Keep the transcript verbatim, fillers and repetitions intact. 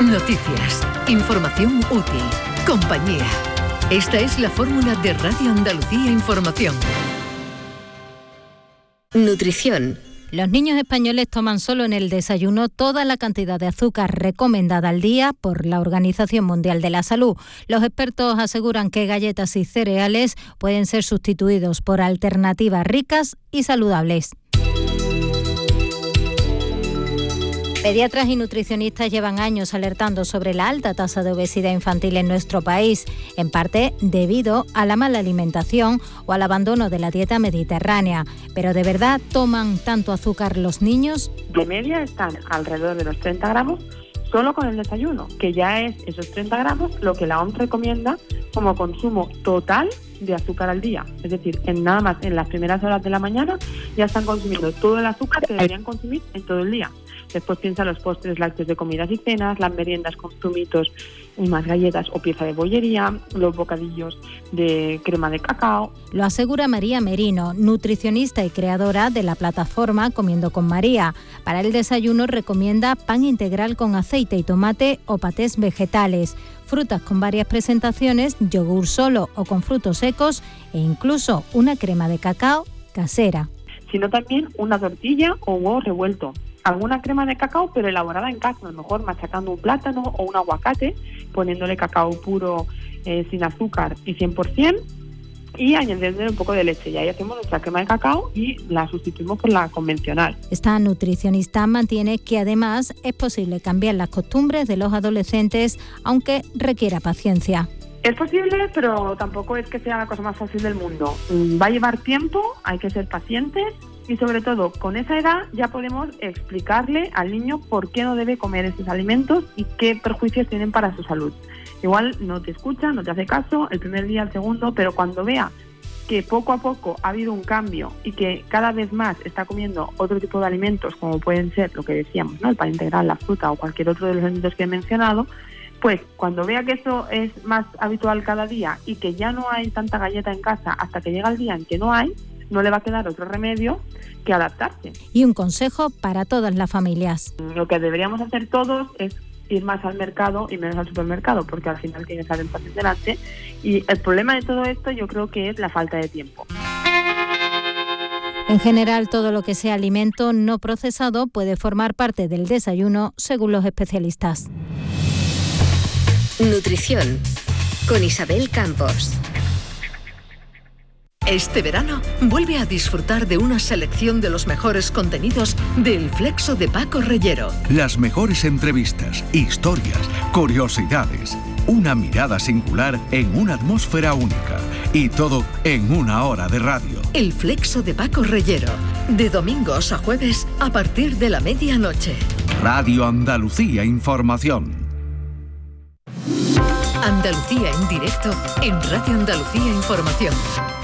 Noticias, información útil, compañía. Esta es la fórmula de Radio Andalucía Información. Nutrición. Los niños españoles toman solo en el desayuno toda la cantidad de azúcar recomendada al día por la Organización Mundial de la Salud. Los expertos aseguran que galletas y cereales pueden ser sustituidos por alternativas ricas y saludables. Pediatras y nutricionistas llevan años alertando sobre la alta tasa de obesidad infantil en nuestro país, en parte debido a la mala alimentación o al abandono de la dieta mediterránea. Pero ¿de verdad toman tanto azúcar los niños? De media están alrededor de los treinta gramos solo con el desayuno, que ya es esos treinta gramos lo que la O M S recomienda como consumo total de azúcar al día. Es decir, en nada más en las primeras horas de la mañana ya están consumiendo todo el azúcar que deberían consumir en todo el día. Después piensa los postres lácteos de comidas y cenas, las meriendas con zumitos y más galletas o pieza de bollería, los bocadillos de crema de cacao. Lo asegura María Merino, nutricionista y creadora de la plataforma Comiendo con María. Para el desayuno recomienda pan integral con aceite y tomate o patés vegetales, frutas con varias presentaciones, yogur solo o con frutos secos e incluso una crema de cacao casera. Sino también una tortilla o huevo revuelto. Alguna crema de cacao, pero elaborada en casa, a lo mejor machacando un plátano o un aguacate, poniéndole cacao puro eh, sin azúcar y cien por ciento, y añadiéndole un poco de leche. Y ahí hacemos nuestra crema de cacao y la sustituimos por la convencional. Esta nutricionista mantiene que además es posible cambiar las costumbres de los adolescentes, aunque requiera paciencia. Es posible, pero tampoco es que sea la cosa más fácil del mundo. Va a llevar tiempo, hay que ser pacientes y sobre todo con esa edad ya podemos explicarle al niño por qué no debe comer esos alimentos y qué perjuicios tienen para su salud. Igual no te escucha, no te hace caso el primer día, el segundo, pero cuando vea que poco a poco ha habido un cambio y que cada vez más está comiendo otro tipo de alimentos, como pueden ser lo que decíamos, ¿no? El pan integral, la fruta o cualquier otro de los alimentos que he mencionado, pues cuando vea que eso es más habitual cada día y que ya no hay tanta galleta en casa hasta que llega el día en que no hay, no le va a quedar otro remedio que adaptarse. Y un consejo para todas las familias. Lo que deberíamos hacer todos es ir más al mercado y menos al supermercado, porque al final tienes al empaque delante. Y el problema de todo esto yo creo que es la falta de tiempo. En general, todo lo que sea alimento no procesado puede formar parte del desayuno, según los especialistas. Nutrición, con Isabel Campos. Este verano, vuelve a disfrutar de una selección de los mejores contenidos del Flexo de Paco Reyero. Las mejores entrevistas, historias, curiosidades, una mirada singular en una atmósfera única. Y todo en una hora de radio. El Flexo de Paco Reyero, de domingos a jueves a partir de la medianoche. Radio Andalucía Información. Andalucía en directo en Radio Andalucía Información.